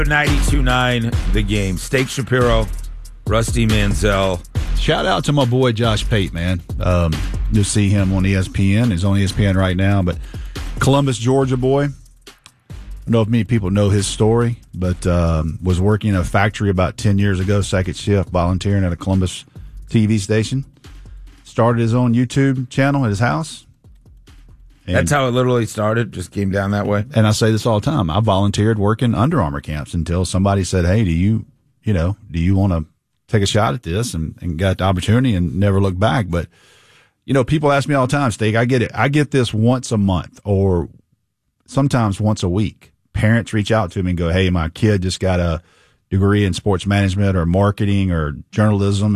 92.9 The Game. Steak Shapiro, Rusty Manziel. Shout out to my boy Josh Pate, man. You'll see him on ESPN. He's on ESPN right now, but Columbus, Georgia boy. I don't know if many people know his story, but was working in a factory about 10 years ago, second shift, volunteering at a Columbus TV station. Started his own YouTube channel at his house. That's how it literally started, just came down that way. And I say this all the time. I volunteered working Under Armour camps until somebody said, hey, do you want to take a shot at this, and got the opportunity and never looked back. But, people ask me all the time, Steak, I get it. I get this once a month or sometimes once a week. Parents reach out to me and go, hey, my kid just got a degree in sports management or marketing or journalism.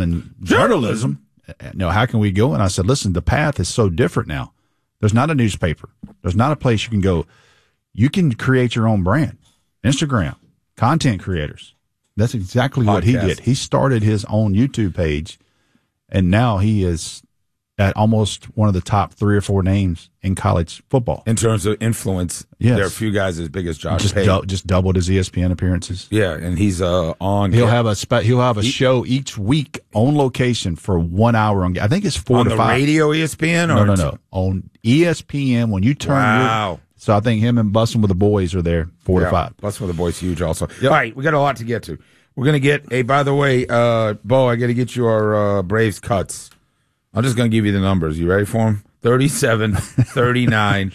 How can we go? And I said, listen, the path is so different now. There's not a newspaper. There's not a place you can go. You can create your own brand. Instagram, content creators. That's exactly what he did. He started his own YouTube page, and now he is at almost one of the top 3 or 4 names in college football. In terms of influence, yes. There are a few guys as big as Josh Pate. Just doubled his ESPN appearances. Yeah, and he's on. He'll have a show each week on location for 1 hour. I think it's 4 to 5. On the radio ESPN? No. On ESPN, when you turn so I think him and Bussin' with the Boys are there 4 to 5. Bussin' with the Boys huge also. Yep. All right, we got a lot to get to. We're going to get, hey, by the way, Bo, I got to get you our Braves cuts. I'm just going to give you the numbers. You ready for them? 37, 39,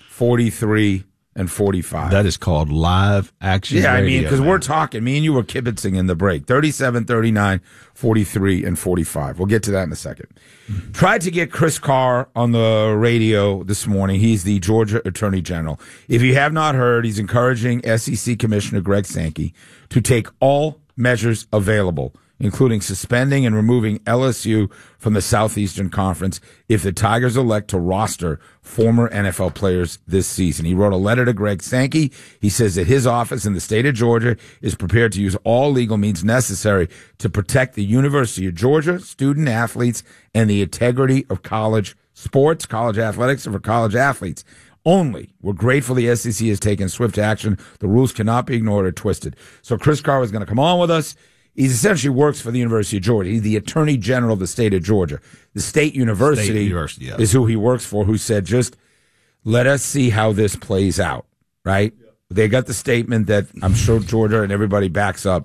43, and 45. That is called live action radio. Yeah, I mean, because we're talking. Me and you were kibitzing in the break. 37, 39, 43, and 45. We'll get to that in a second. Mm-hmm. Tried to get Chris Carr on the radio this morning. He's the Georgia Attorney General. If you have not heard, he's encouraging SEC Commissioner Greg Sankey to take all measures available, including suspending and removing LSU from the Southeastern Conference if the Tigers elect to roster former NFL players this season. He wrote a letter to Greg Sankey. He says that his office in the state of Georgia is prepared to use all legal means necessary to protect the University of Georgia, student athletes, and the integrity of college sports, college athletics, and for college athletes. Only. We're grateful the SEC has taken swift action. The rules cannot be ignored or twisted. So Chris Carr is going to come on with us. He essentially works for the University of Georgia. He's the Attorney General of the state of Georgia. The State University is who he works for, who said, just let us see how this plays out, right? Yeah. They got the statement that I'm sure Georgia and everybody backs up,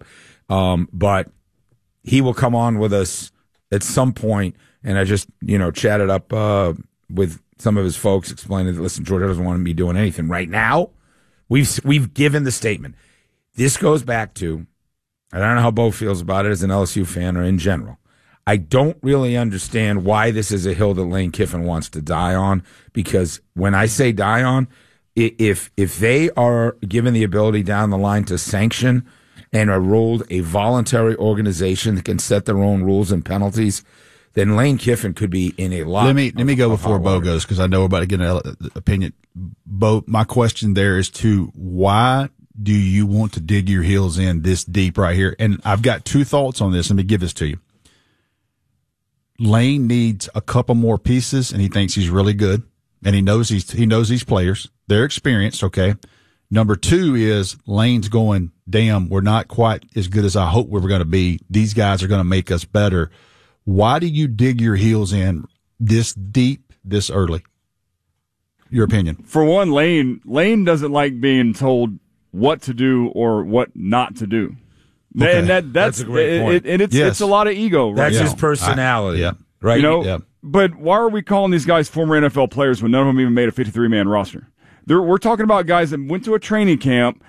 but he will come on with us at some point, and I just, chatted up with some of his folks explaining that, listen, Georgia doesn't want to be doing anything right now. We've given the statement. This goes back to, I don't know how Bo feels about it as an LSU fan or in general. I don't really understand why this is a hill that Lane Kiffin wants to die on, because when I say die on, if they are given the ability down the line to sanction and are ruled a voluntary organization that can set their own rules and penalties, then Lane Kiffin could be in a lot. Let me go before Bo goes, because I know we're about to get an opinion. Bo, my question there is why do you want to dig your heels in this deep right here? And I've got 2 thoughts on this. Let me give this to you. Lane needs a couple more pieces, and he thinks he's really good, and he knows these players. They're experienced, okay? Number 2 is Lane's going, damn, we're not quite as good as I hope we were going to be. These guys are going to make us better. Why do you dig your heels in this deep, this early? Your opinion. For one, Lane doesn't like being told what to do or what not to do. Okay. And that's a great point. It's a lot of ego, right? That's his personality. Right? But why are we calling these guys former NFL players when none of them even made a 53-man roster? We're talking about guys that went to a training camp,